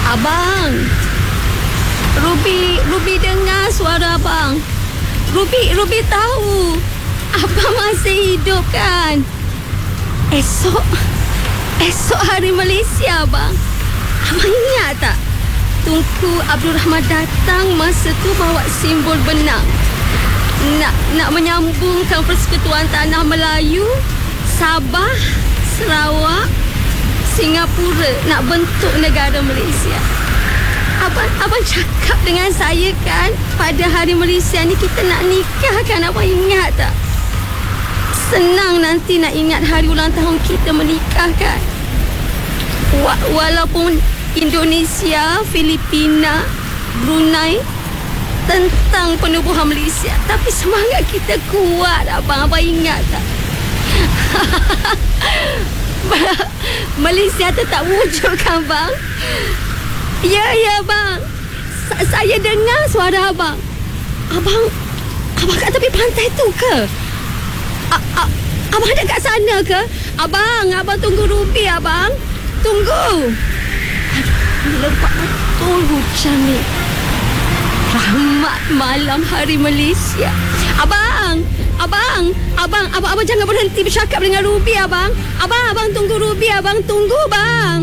Abang, Ruby dengar suara abang. Ruby tahu abang masih hidup kan? Esok hari Malaysia abang. Abang ingat tak? Tunku Abdul Rahman datang masa tu bawa simbol benang. Nak menyambungkan persekutuan tanah Melayu, Sabah, Sarawak, Singapura, nak bentuk negara Malaysia. Abang cakap dengan saya kan, pada hari Malaysia ni kita nak nikah kan, abang ingat tak? Senang nanti nak ingat hari ulang tahun kita menikah kan. Walaupun Indonesia, Filipina, Brunei tentang penubuhan Malaysia, tapi semangat kita kuat abang. Abang ingat tak? Malaysia tetap wujud kan bang? Ya bang. Saya dengar suara abang. Abang kat tepi pantai tu ke? Abang ada kat sana ke? Abang tunggu Ruby abang. Tunggu. Aduh, lebat betul hujan ni. Rahmat malam hari Malaysia. Abang jangan berhenti bercakap dengan Ruby abang. Abang tunggu Ruby abang, tunggu bang.